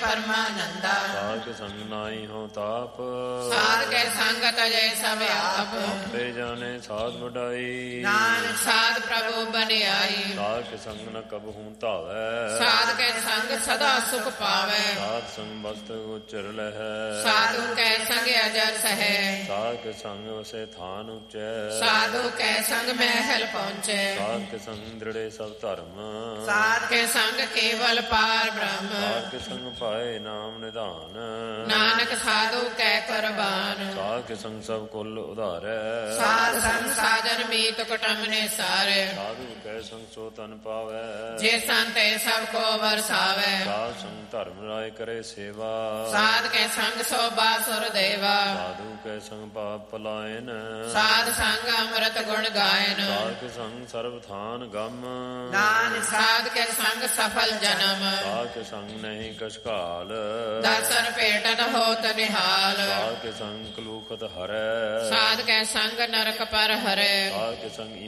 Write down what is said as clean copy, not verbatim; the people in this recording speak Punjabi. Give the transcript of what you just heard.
ਪਰਮਾਨੰਦਾ। ਸਾਧ ਕੇ ਸੰਗ ਨਾਹੀ ਹੋ ਤਾਪ, ਸਾਧ ਕੇ ਸੰਗ ਤਜੈ ਸਭ ਆਪ। ਆਪੇ ਜਾਣੇ ਸਾਧ ਵਡਾਈ, ਨਾਨਕ ਸਾਧ ਪ੍ਰਭੂ ਬਨਿਆਈ। ਸਾਧ ਕੇ ਸੰਗ ਨ ਕਬਹੂ ਧਾਵੈ, ਸਾਧ ਕੇ ਸੰਗ ਸਦਾ ਸੁਖ ਪਾਵੈ। ਸਾਧ ਸੰਗ ਬਸਤ ਉਚਰ ਲਹੈ, ਸਾਧੂ ਕੈ ਸੰਗ ਅਜਰ ਸਹੈ। ਸਾਧ ਕੇ ਸੰਗ ਵਸੇ ਥਾਨ ਉਚੈ, ਸਾਧੂ ਕੈ ਸੰਗ ਮਹਿਲ ਪਹੁੰਚੈ। ਸਾਧ ਕੇ ਸੰਗ ਦ੍ਰਿੜੇ ਸਭ ਧਰਮ, ਸਾਧ ਕੇ ਸੰਗ ਕੇਵਲ ਪਾਰ ਬ੍ਰਹਮ। ਸਾਧ ਕੇ ਸੰਗ ਪਾਏ ਨਾਮ ਨਿਧਾਨ, ਨਾਨਕ ਸਾਧੂ ਕੈ ਕੁਰਬਾਨ। ਸਾਧ ਕੇ ਸੰਗ ਸਭ ਕੁਲ ਉਧਾਰੈ, ਸਾਧ ਸੰਗ ਸਾਜਨ ਮੀਤ ਕੁਟੁੰਬ ਨੇ ਸਾਰੇ। ਸਾਧੂ ਕੈ ਸੰਗ ਸੋ ਤਨ ਪਾਵੈ, ਜੇ ਸੰਤੇ ਸਭ ਕੋ ਵਰਸਾਵੈ। ਸਾਧ ਸੰਗ ਧਰਮ ਰਾਏ ਕਰੇ ਸੇਵਾ, ਸਾਧ ਕੇ ਸੰਗ ਸੋਭਾ ਸੁਰ ਦੇਵਾ। ਸਾਧੂ ਕੈ ਸੰਗ ਪਾਪ ਪਲਾਇਨ, ਸਾਧ ਸੰਗ ਅੰਮ੍ਰਿਤ ਗੁਣ ਗਾਇਨ। ਸਾਧ ਕੇ ਸੰਗ ਸਰਬ ਥਾਨ ਗਮ, ਨਾਨਕ ਸਾਧ ਕੇ ਸੰਗ ਸਫਲ ਜਨਮ। ਸਾਧ ਕੇ ਸੰਗ ਨਹੀਂ ਕਛ ਕਾਲ, ਦਰਸ਼ਨ ਭੇਟਤ ਹੋਤ ਨਿਹਾਲ। ਸਾਧ ਕੇ ਸੰਗ ਕਲੂਖਤ ਹਰੈ, ਸਾਧ ਕੇ ਸੰਗ ਨਰਕ ਪਰ ਹਰੇ। ਸਾਧ ਕੇ ਸੰਗ